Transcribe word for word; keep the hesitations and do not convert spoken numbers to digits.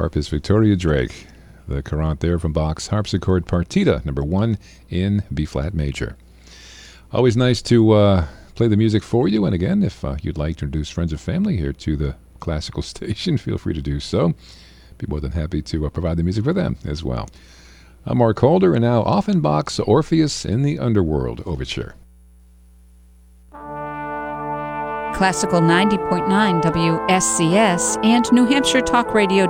harpist Victoria Drake. The Courant there from Bach's Harpsichord Partita, number one in B-flat major. Always nice to uh, play the music for you. And again, if uh, you'd like to introduce friends or family here to the classical station, feel free to do so. Be more than happy to uh, provide the music for them as well. I'm Mark Holder, and now Offenbach's Orpheus in the Underworld Overture. Classical ninety point nine W S C S and New Hampshire Talk Radio